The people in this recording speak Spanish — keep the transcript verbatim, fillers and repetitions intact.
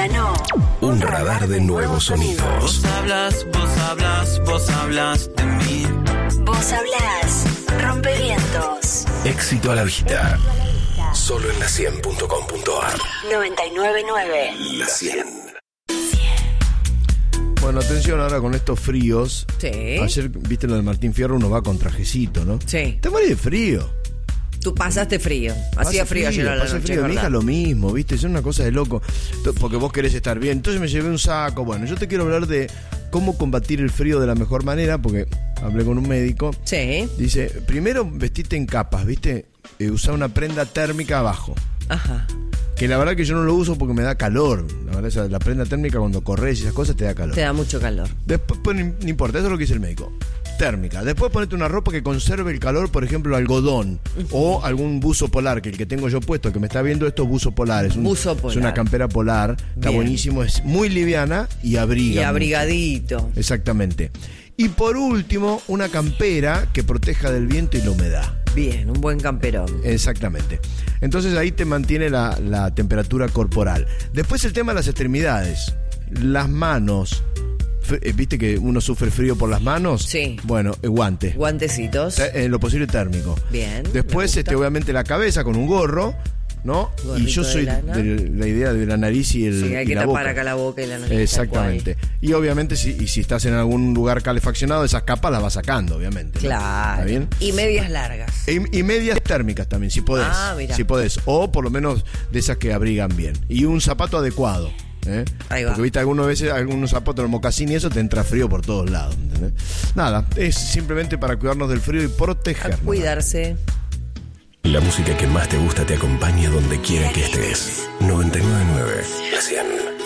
verano. Un radar de nuevos sonidos. Vos hablas, vos hablas, vos hablas de mí. Vos hablás, rompevientos. Éxito a la vista. Solo en la cien punto com punto ar. noventa y nueve punto nueve. La cien. Bueno, atención ahora con estos fríos. Sí. Ayer, viste lo de Martín Fierro, uno va con trajecito, ¿no? Sí. Te morís de frío. Tú pasaste frío. Hacía Pasa frío ayer a la pasa noche, frío. es Mi hija verdad. lo mismo, viste, es una cosa de loco. Porque vos querés estar bien. Entonces me llevé un saco. Bueno, yo te quiero hablar de cómo combatir el frío de la mejor manera, porque hablé con un médico. Sí. Dice, primero vestite en capas, viste, eh, usá una prenda térmica abajo. Ajá. Que la verdad que yo no lo uso porque me da calor. La verdad, esa, la prenda térmica cuando corres y esas cosas te da calor. Te da mucho calor. Después, pues, no, no importa, eso es lo que dice el médico. Térmica. Después ponete una ropa que conserve el calor, por ejemplo, algodón. Uh-huh. O algún buzo polar, que el que tengo yo puesto, el que me está viendo esto es buzo polar. Es un, buzo polar. Es una campera polar. Está Bien. Buenísimo, es muy liviana y abriga. Y abrigadito. Mucho. Exactamente. Y por último, una campera que proteja del viento y la humedad. Bien, un buen camperón. Exactamente. Entonces ahí te mantiene la, la temperatura corporal. Después el tema de las extremidades. Las manos. ¿Viste que uno sufre frío por las manos? Sí. Bueno, eh, guante. Guantecitos. En eh, lo posible térmico. Bien. Después, este, obviamente, la cabeza con un gorro, ¿no? Gorrito Y yo soy de, de la idea de la nariz y el Sí, hay y que la tapar boca. acá la boca y la nariz. Exactamente. Y obviamente, si, y si estás en algún lugar calefaccionado, esas capas las vas sacando, obviamente, ¿no? Claro. ¿Está bien? Y medias largas. Y, y medias térmicas también, si podés. Ah, mirá. Si podés. O por lo menos de esas que abrigan bien. Y un zapato adecuado. ¿eh? Ahí va. Porque viste, algunas veces algunos zapatos, el mocasín y eso te entra frío por todos lados. ¿entendés? Nada, es simplemente para cuidarnos del frío y A protegernos. cuidarse. La música que más te gusta te acompaña donde quiera que estés. noventa y nueve punto nueve. La cien.